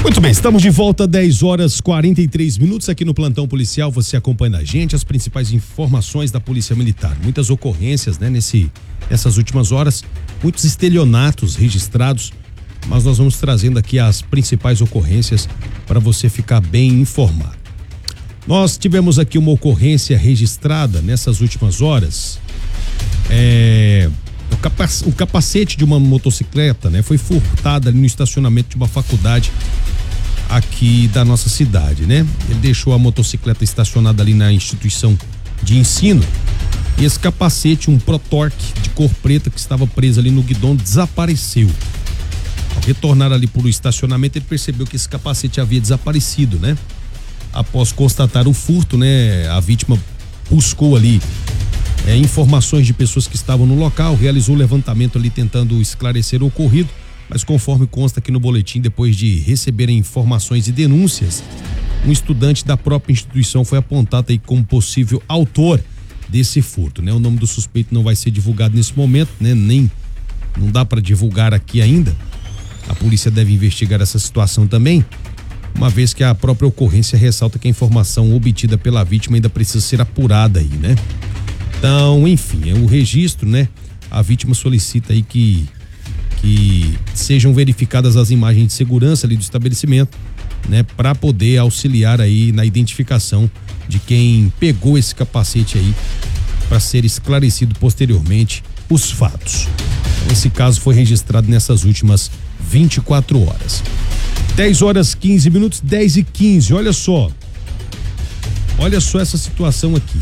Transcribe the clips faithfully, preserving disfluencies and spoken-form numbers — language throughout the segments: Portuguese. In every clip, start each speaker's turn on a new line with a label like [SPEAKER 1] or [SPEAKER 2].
[SPEAKER 1] Muito bem, estamos de volta, dez horas e quarenta e três minutos aqui no Plantão Policial. Você acompanha a gente, as principais informações da Polícia Militar. Muitas ocorrências, né, nesse, nessas últimas horas, muitos estelionatos registrados, mas nós vamos trazendo aqui as principais ocorrências para você ficar bem informado. Nós tivemos aqui uma ocorrência registrada nessas últimas horas. É, o, capac, o capacete de uma motocicleta, né, foi furtado ali no estacionamento de uma faculdade aqui da nossa cidade, né? Ele deixou a motocicleta estacionada ali na instituição de ensino e esse capacete, um Protorque de cor preta que estava preso ali no guidão, desapareceu. Ao retornar ali para o estacionamento, ele percebeu que esse capacete havia desaparecido, né? Após constatar o furto, né? A vítima buscou ali é, informações de pessoas que estavam no local, realizou o levantamento ali tentando esclarecer o ocorrido. Mas conforme consta aqui no boletim, depois de receberem informações e denúncias, um estudante da própria instituição foi apontado aí como possível autor desse furto, né? O nome do suspeito não vai ser divulgado nesse momento, né? Nem, não dá para divulgar aqui ainda. A polícia deve investigar essa situação também, uma vez que a própria ocorrência ressalta que a informação obtida pela vítima ainda precisa ser apurada aí, né? Então, enfim, é o registro, né? A vítima solicita aí que que sejam verificadas as imagens de segurança ali do estabelecimento, né, para poder auxiliar aí na identificação de quem pegou esse capacete aí, para ser esclarecido posteriormente os fatos. Esse caso foi registrado nessas últimas vinte e quatro horas. dez horas e quinze minutos, dez e quinze. Olha só. Olha só essa situação aqui.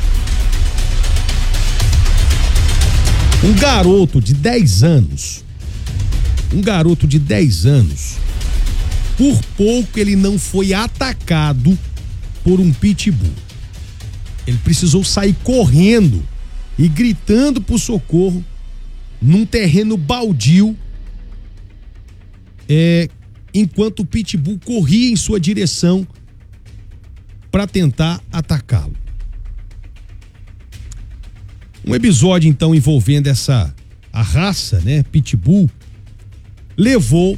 [SPEAKER 1] Um garoto de dez anos Um garoto de dez anos, por pouco ele não foi atacado por um pitbull. Ele precisou sair correndo e gritando por socorro num terreno baldio, é, enquanto o pitbull corria em sua direção para tentar atacá-lo. Um episódio então envolvendo essa a raça, né, pitbull, levou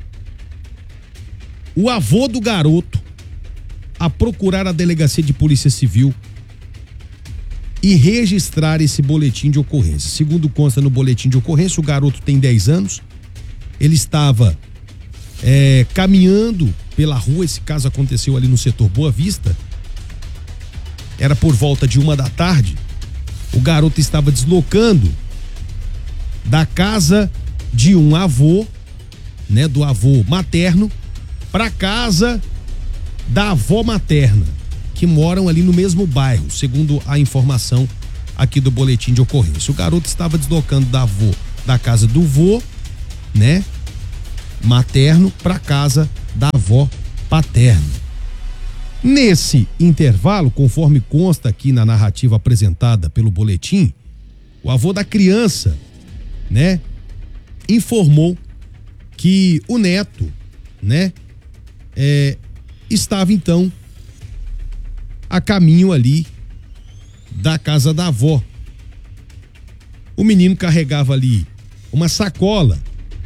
[SPEAKER 1] o avô do garoto a procurar a delegacia de polícia civil e registrar esse boletim de ocorrência. Segundo consta no boletim de ocorrência, o garoto tem dez anos, ele estava é, caminhando pela rua, esse caso aconteceu ali no setor Boa Vista, era por volta de uma da tarde, o garoto estava deslocando da casa de um avô, né, do avô materno, para casa da avó materna, que moram ali no mesmo bairro, segundo a informação aqui do boletim de ocorrência. O garoto estava deslocando da avó, da casa do vô, né, materno, para casa da avó paterna. Nesse intervalo, conforme consta aqui na narrativa apresentada pelo boletim, o avô da criança, né, informou que o neto, né, é, estava então a caminho ali da casa da avó. O menino carregava ali uma sacola.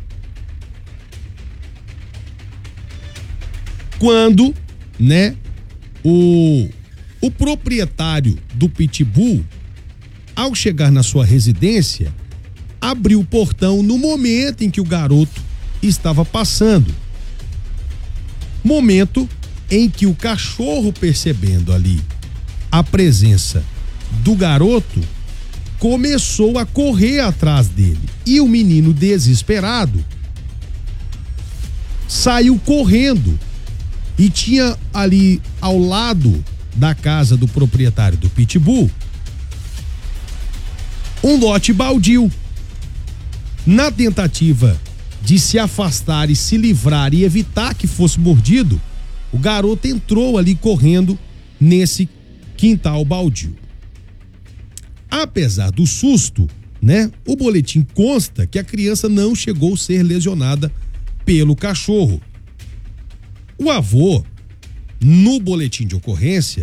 [SPEAKER 1] Quando, né, o, o proprietário do pitbull, ao chegar na sua residência, abriu o portão no momento em que o garoto estava passando. Momento em que o cachorro, percebendo ali a presença do garoto, começou a correr atrás dele. E o menino, desesperado, saiu correndo e tinha ali ao lado da casa do proprietário do pitbull um lote baldio. Na tentativa de se afastar e se livrar e evitar que fosse mordido, o garoto entrou ali correndo nesse quintal baldio. Apesar do susto, né, o boletim consta que a criança não chegou a ser lesionada pelo cachorro. O avô, no boletim de ocorrência,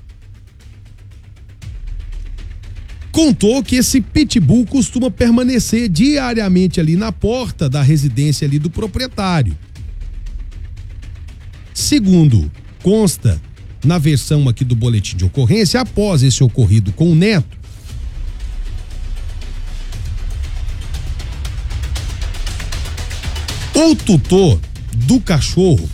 [SPEAKER 1] contou que esse pitbull costuma permanecer diariamente ali na porta da residência ali do proprietário. Segundo consta na versão aqui do boletim de ocorrência, após esse ocorrido com o neto, o tutor do cachorro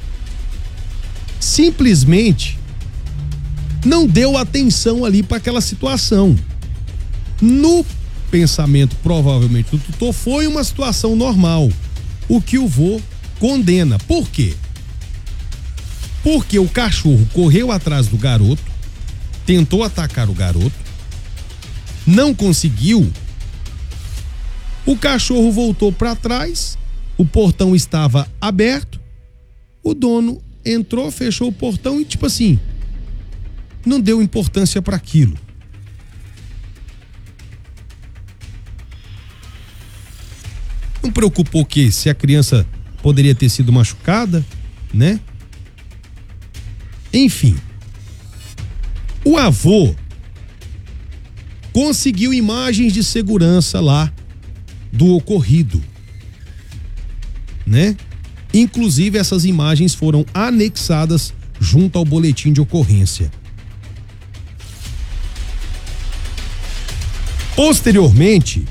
[SPEAKER 1] simplesmente não deu atenção ali para aquela situação. No pensamento, provavelmente, do tutor, foi uma situação normal, o que o vô condena. Por quê? Porque o cachorro correu atrás do garoto, tentou atacar o garoto, não conseguiu, o cachorro voltou para trás, o portão estava aberto, o dono entrou, fechou o portão e, tipo assim, não deu importância para aquilo. Não preocupou que se a criança poderia ter sido machucada, né? Enfim, o avô conseguiu imagens de segurança lá do ocorrido, né? Inclusive essas imagens foram anexadas junto ao boletim de ocorrência. Posteriormente,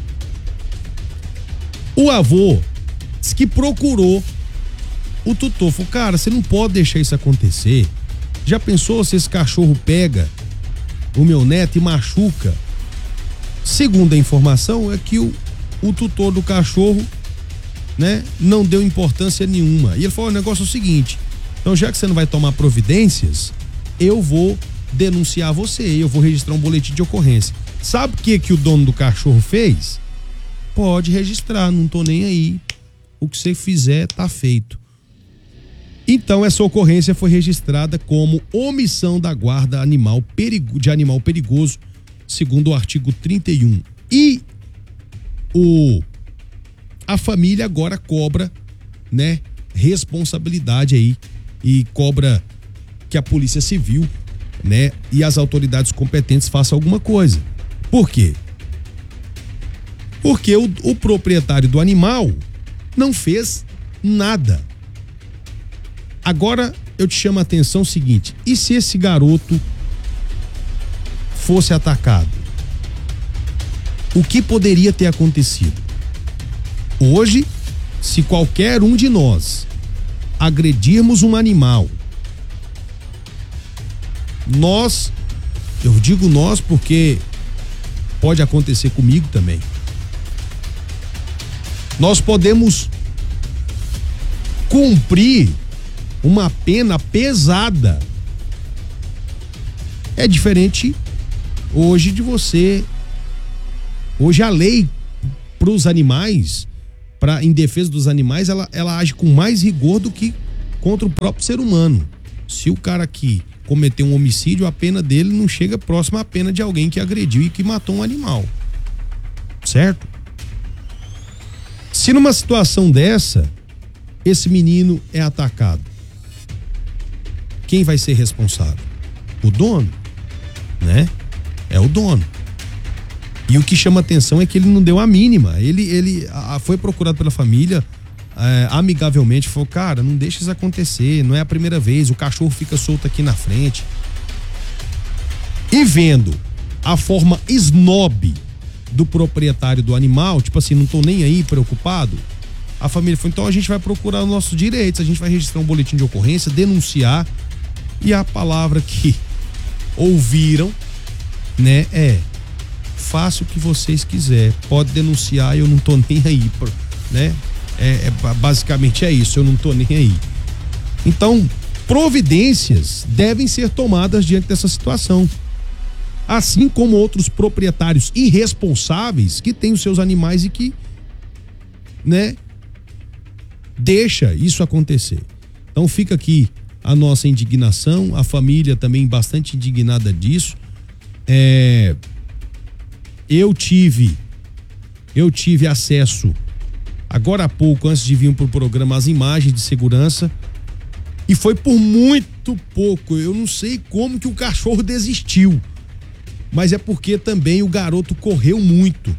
[SPEAKER 1] o avô disse que procurou o tutor. Falou, cara, você não pode deixar isso acontecer. Já pensou se esse cachorro pega o meu neto e machuca? Segunda informação é que o, o tutor do cachorro, né, não deu importância nenhuma. E ele falou, o negócio é o seguinte, então já que você não vai tomar providências, eu vou denunciar você, eu vou registrar um boletim de ocorrência. Sabe o que que o dono do cachorro fez? Pode registrar, não tô nem aí. O que você fizer tá feito. Então essa ocorrência foi registrada como omissão da guarda animal perigo, de animal perigoso, segundo o artigo trinta e um. E o a família agora cobra, né, responsabilidade aí e cobra que a Polícia Civil, né, e as autoridades competentes façam alguma coisa. Por quê? Porque o, o proprietário do animal não fez nada. Agora eu te chamo a atenção o seguinte, e se esse garoto fosse atacado? O que poderia ter acontecido? Hoje, se qualquer um de nós agredirmos um animal, nós, eu digo nós porque pode acontecer comigo também, nós podemos cumprir uma pena pesada. É diferente hoje de você. Hoje a lei para os animais, pra, em defesa dos animais, ela, ela age com mais rigor do que contra o próprio ser humano. Se o cara que cometeu um homicídio, a pena dele não chega próxima à pena de alguém que agrediu e que matou um animal. Certo? Se numa situação dessa, esse menino é atacado, quem vai ser responsável? O dono, né? É o dono. E o que chama atenção é que ele não deu a mínima. Ele, ele a, foi procurado pela família é, amigavelmente, falou, cara, não deixa isso acontecer, não é a primeira vez, o cachorro fica solto aqui na frente. E vendo a forma snob do proprietário do animal, tipo assim, não tô nem aí preocupado, a família falou, então a gente vai procurar os nossos direitos, a gente vai registrar um boletim de ocorrência, denunciar, e a palavra que ouviram, né, é, faça o que vocês quiserem, pode denunciar, eu não tô nem aí, né, é, é, basicamente é isso, eu não tô nem aí. Então, providências devem ser tomadas diante dessa situação. Assim como outros proprietários irresponsáveis que têm os seus animais e que, né, deixa isso acontecer. Então fica aqui a nossa indignação, a família também bastante indignada disso. É, eu tive, eu tive acesso agora há pouco, antes de vir pro programa, as imagens de segurança e foi por muito pouco. Eu não sei como que o cachorro desistiu. Mas é porque também o garoto correu muito.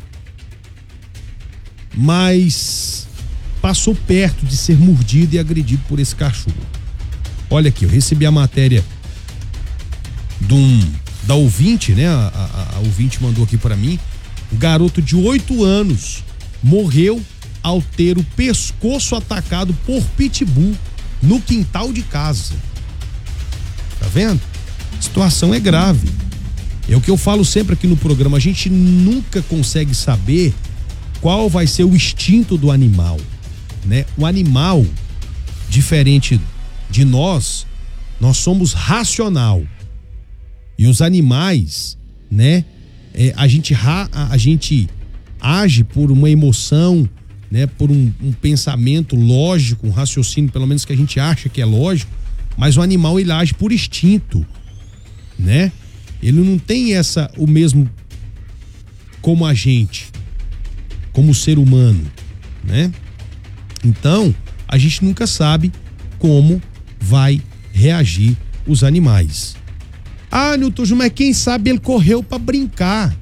[SPEAKER 1] Mas passou perto de ser mordido e agredido por esse cachorro. Olha aqui, eu recebi a matéria de um, da ouvinte, né? A, a, a ouvinte mandou aqui para mim. Um garoto de oito anos morreu ao ter o pescoço atacado por pitbull no quintal de casa. Tá vendo? A situação é grave. É o que eu falo sempre aqui no programa, a gente nunca consegue saber qual vai ser o instinto do animal, né? O animal, diferente de nós, nós somos racional. E os animais, né? É, a gente a, a gente age por uma emoção, né? Por um, um pensamento lógico, um raciocínio, pelo menos que a gente acha que é lógico, mas o animal ele age por instinto, né? Ele não tem essa, o mesmo como a gente, como o ser humano, né? Então, a gente nunca sabe como vai reagir os animais. Ah, Nilton Júnior, mas quem sabe ele correu para brincar.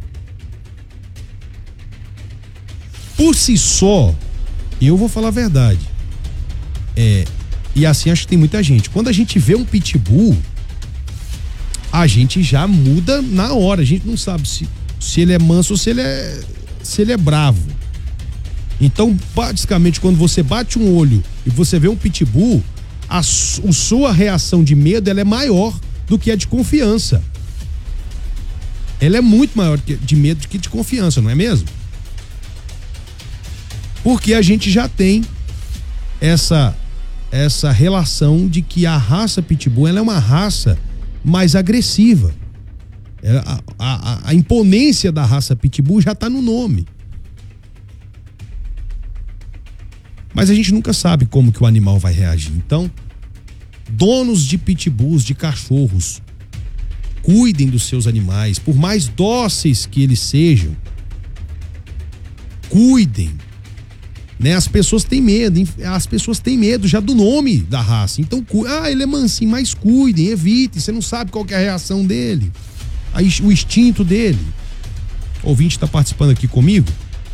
[SPEAKER 1] Por si só, eu vou falar a verdade. É, e assim acho que tem muita gente. Quando a gente vê um pitbull, a gente já muda na hora. A gente não sabe se, se ele é manso ou se ele é, se ele é bravo. Então, basicamente, quando você bate um olho e você vê um pitbull, a, a sua reação de medo ela é maior do que a de confiança. Ela é muito maior de medo do que de confiança, não é mesmo? Porque a gente já tem essa, essa relação de que a raça pitbull ela é uma raça mais agressiva. A, a, a imponência da raça pitbull já está no nome. Mas a gente nunca sabe como que o animal vai reagir. Então, donos de pitbulls, de cachorros, cuidem dos seus animais, por mais dóceis que eles sejam, cuidem, né? As pessoas têm medo, as pessoas têm medo já do nome da raça. Então, ah, ele é mansinho, mas cuidem, evitem, você não sabe qual que é a reação dele, o instinto dele. O ouvinte está participando aqui comigo.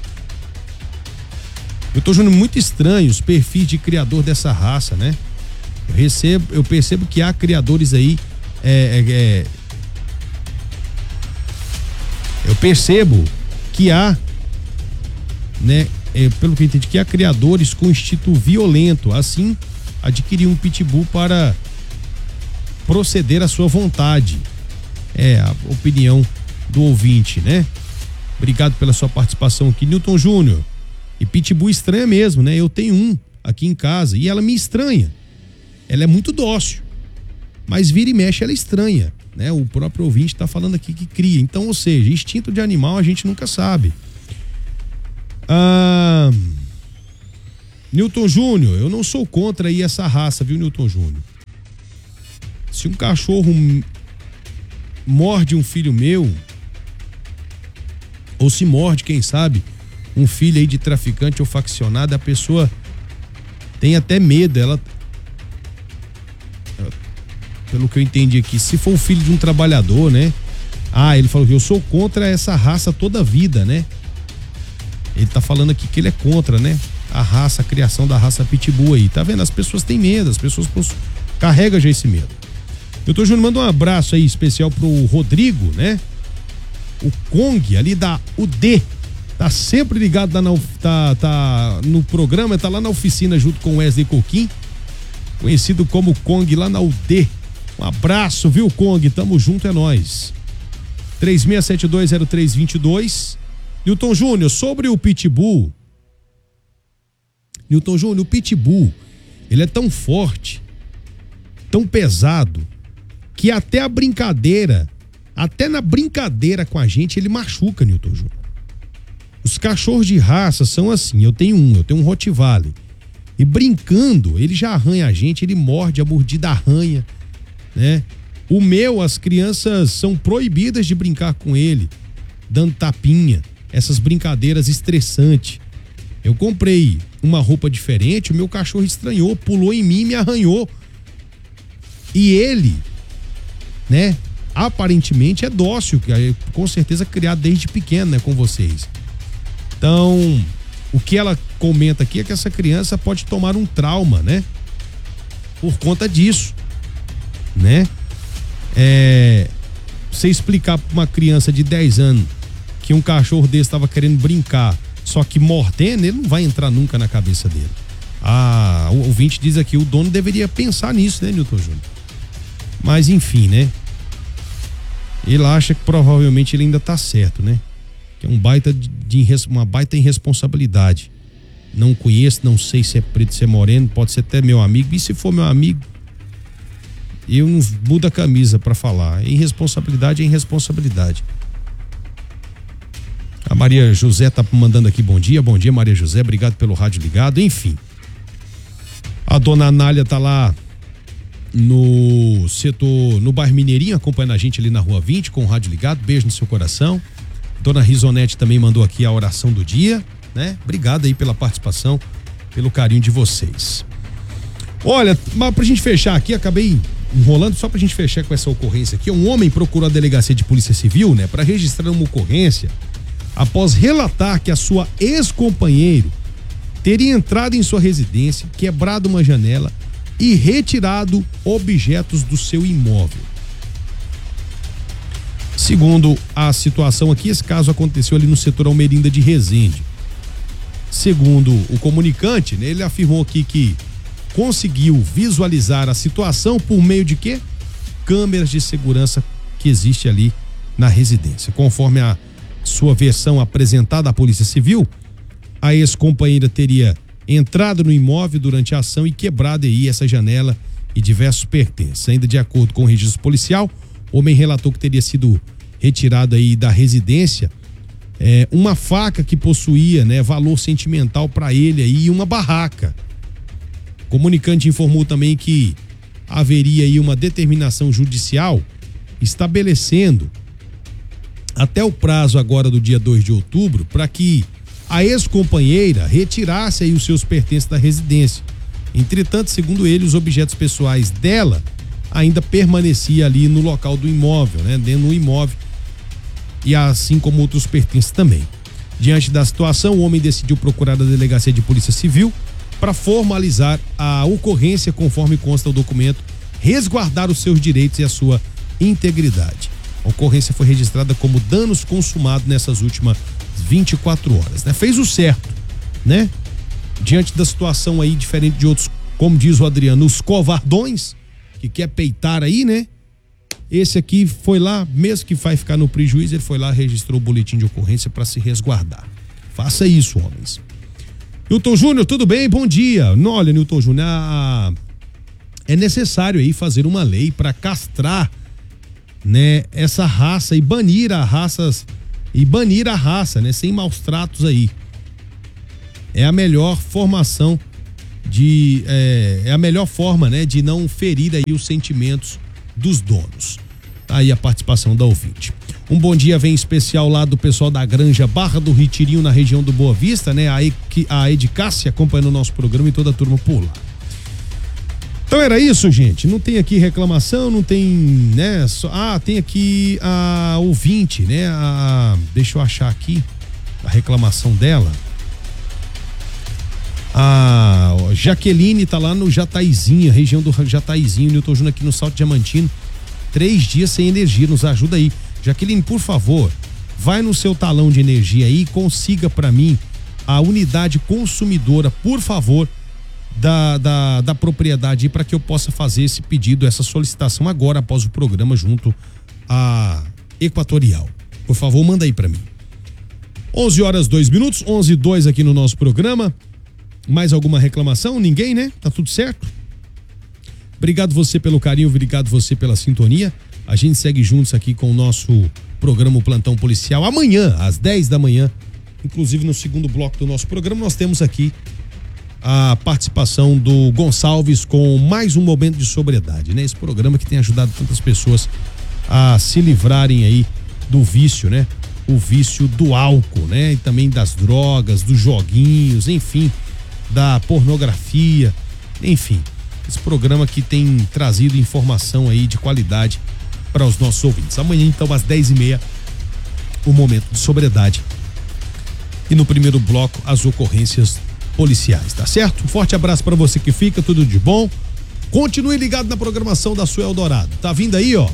[SPEAKER 1] Eu tô achando muito estranho os perfis de criador dessa raça, né? Eu recebo, eu percebo que há criadores aí, é, é, é, eu percebo que há, né? É, pelo que eu entendi, que há criadores com instinto violento, assim, adquirir um pitbull para proceder à sua vontade. É a opinião do ouvinte, né? Obrigado pela sua participação aqui, Nilton Júnior. E pitbull estranha mesmo, né? Eu tenho um aqui em casa e ela me estranha. Ela é muito dócil, mas vira e mexe ela é estranha, né? O próprio ouvinte tá falando aqui que cria. Então, ou seja, instinto de animal a gente nunca sabe. Ah, Nilton Júnior, eu não sou contra aí essa raça, viu, Nilton Júnior? Se um cachorro morde um filho meu, ou se morde, quem sabe, um filho aí de traficante ou faccionado, a pessoa tem até medo, ela, pelo que eu entendi aqui, se for o filho de um trabalhador, né? Ah, ele falou que eu sou contra essa raça toda a vida, né? Ele tá falando aqui que ele é contra, né? A raça, a criação da raça pitbull aí, tá vendo? As pessoas têm medo, as pessoas carregam já esse medo. Eu tô Júnior, manda um abraço aí especial pro Rodrigo, né? O Kong ali da U D. Tá sempre ligado lá na, tá, tá no programa, tá lá na oficina junto com o Wesley Coquim, conhecido como Kong lá na U D. Um abraço, viu, Kong? Tamo junto, é nóis. três seis sete dois zero três dois dois. Nilton Júnior, sobre o pitbull. Nilton Júnior, o pitbull, ele é tão forte, tão pesado, que até a brincadeira, até na brincadeira com a gente, ele machuca, Nilton Júnior. Os cachorros de raça são assim, eu tenho um, eu tenho um Rottweiler. E brincando, ele já arranha a gente, ele morde, a mordida arranha, né? O meu, as crianças são proibidas de brincar com ele, dando tapinha, essas brincadeiras estressantes. Eu comprei uma roupa diferente, o meu cachorro estranhou, pulou em mim e me arranhou. E ele, né, aparentemente é dócil, com certeza criado desde pequeno, né, com vocês. Então, o que ela comenta aqui é que essa criança pode tomar um trauma, né? Por conta disso. né? É, você explicar para uma criança de dez anos que um cachorro desse estava querendo brincar, só que mordendo, ele não vai entrar nunca na cabeça dele. Ah, o ouvinte diz aqui, o dono deveria pensar nisso, né, Newton Júnior? Mas enfim, né? Ele acha que provavelmente ele ainda tá certo, né? Que é um baita de, de uma baita irresponsabilidade. Não conheço, não sei se é preto, se é moreno, pode ser até meu amigo. E se for meu amigo, eu não mudo a camisa pra falar. Irresponsabilidade é irresponsabilidade. A Maria José tá mandando aqui bom dia. Bom dia, Maria José. Obrigado pelo rádio ligado. Enfim. A dona Anália tá lá no setor, no bairro Mineirinho, acompanhando a gente ali na Rua vinte com o rádio ligado. Beijo no seu coração. Dona Risonete também mandou aqui a oração do dia, né? Obrigado aí pela participação, pelo carinho de vocês. Olha, mas pra gente fechar aqui, acabei enrolando só pra gente fechar com essa ocorrência aqui. Um homem procurou a delegacia de polícia civil, né, pra registrar uma ocorrência após relatar que a sua ex-companheiro teria entrado em sua residência, quebrado uma janela e retirado objetos do seu imóvel. Segundo a situação aqui, esse caso aconteceu ali no setor Almerinda de Resende. Segundo o comunicante, né, ele afirmou aqui que conseguiu visualizar a situação por meio de quê? Câmeras de segurança que existe ali na residência. Conforme a sua versão apresentada à Polícia Civil, a ex-companheira teria entrado no imóvel durante a ação e quebrado aí essa janela e diversos pertences. Ainda de acordo com o registro policial, o homem relatou que teria sido retirado aí da residência é, uma faca que possuía, né, valor sentimental para ele aí e uma barraca. O comunicante informou também que haveria aí uma determinação judicial estabelecendo até o prazo agora do dia dois de outubro para que a ex-companheira retirasse aí os seus pertences da residência. Entretanto, segundo ele, os objetos pessoais dela ainda permanecia ali no local do imóvel, né, dentro do imóvel, e assim como outros pertences também. Diante da situação, o homem decidiu procurar a delegacia de polícia civil para formalizar a ocorrência conforme consta o documento, resguardar os seus direitos e a sua integridade. A ocorrência foi registrada como danos consumados nessas últimas vinte e quatro horas, né? Fez o certo, né? Diante da situação aí, diferente de outros, como diz o Adriano, os covardões que quer peitar aí, né? Esse aqui foi lá, mesmo que vai ficar no prejuízo, ele foi lá, registrou o boletim de ocorrência para se resguardar. Faça isso, homens. Newton Júnior, tudo bem? Bom dia. Olha, Newton Júnior, a... é necessário aí fazer uma lei para castrar, né, essa raça e banir a raças e banir a raça, né, sem maus tratos aí. É a melhor formação de é, é a melhor forma, né, de não ferir aí os sentimentos dos donos. Tá aí a participação da ouvinte. Um bom dia vem especial lá do pessoal da Granja Barra do Ritirinho, na região do Boa Vista, né? A, Ec, a Edicácia acompanhando o nosso programa e toda a turma por lá. Então era isso, gente. Não tem aqui reclamação, não tem, né? Só, ah, tem aqui a ouvinte, né? A, deixa eu achar aqui a reclamação dela. A Jaqueline tá lá no Jataizinho, região do Jataizinho, Newton Júnior aqui no Salto Diamantino. Três dias sem energia, nos ajuda aí. Jaqueline, por favor, vai no seu talão de energia aí e consiga para mim a unidade consumidora, por favor, da, da, da propriedade para que eu possa fazer esse pedido, essa solicitação agora após o programa junto à Equatorial. Por favor, manda aí para mim. onze horas dois minutos, onze e dois aqui no nosso programa. Mais alguma reclamação? Ninguém, né? Tá tudo certo? Obrigado você pelo carinho, obrigado você pela sintonia. A gente segue juntos aqui com o nosso programa o Plantão Policial. Amanhã, às dez da manhã, inclusive no segundo bloco do nosso programa, nós temos aqui a participação do Gonçalves com mais um momento de sobriedade, né? Esse programa que tem ajudado tantas pessoas a se livrarem aí do vício, né? O vício do álcool, né? E também das drogas, dos joguinhos, enfim, da pornografia, enfim. Esse programa que tem trazido informação aí de qualidade para os nossos ouvintes. Amanhã, então, às dez e meia, o momento de sobriedade. E no primeiro bloco, as ocorrências policiais, tá certo? Um forte abraço para você que fica, tudo de bom. Continue ligado na programação da sua Eldorado. Tá vindo aí, ó.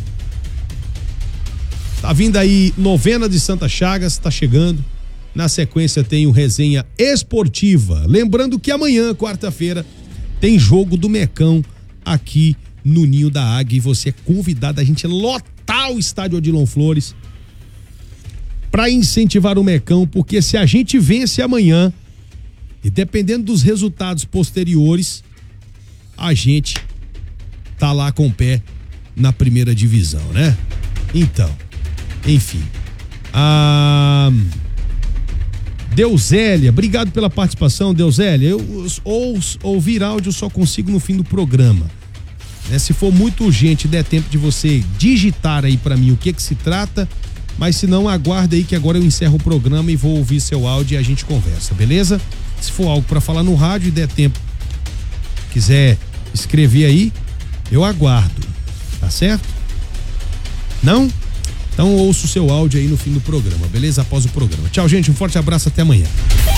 [SPEAKER 1] Tá vindo aí novena de Santa Chagas, tá chegando. Na sequência tem o Resenha Esportiva. Lembrando que amanhã, quarta-feira, tem jogo do Mecão aqui no Ninho da Águia. E você é convidado a gente lotar o estádio Odilon Flores para incentivar o Mecão, porque se a gente vence amanhã, e dependendo dos resultados posteriores, a gente tá lá com o pé na primeira divisão, né? Então, enfim. A Deuzélia, obrigado pela participação, Deuzélia. Eu ou, ouvir áudio só consigo no fim do programa. Né? Se for muito urgente, der tempo de você digitar aí pra mim o que que se trata, mas se não, aguarda aí que agora eu encerro o programa e vou ouvir seu áudio e a gente conversa, beleza? Se for algo pra falar no rádio e der tempo, quiser escrever aí, eu aguardo, tá certo? Não? Então ouço o seu áudio aí no fim do programa, beleza? Após o programa. Tchau, gente, um forte abraço, até amanhã.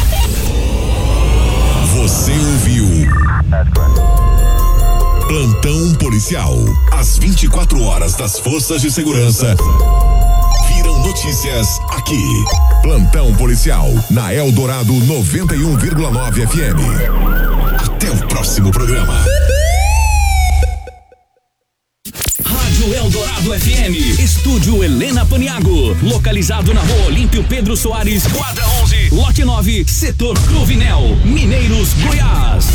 [SPEAKER 2] Você ouviu Plantão Policial. As vinte e quatro horas das forças de segurança viram notícias aqui. Plantão Policial na Eldorado noventa e um vírgula nove F M. Até o próximo programa.
[SPEAKER 3] Rádio Eldorado F M, Estúdio Helena Paniago, localizado na Rua Olímpio Pedro Soares, quadra onze, lote nove, setor Cruvinel, Mineiros, Goiás.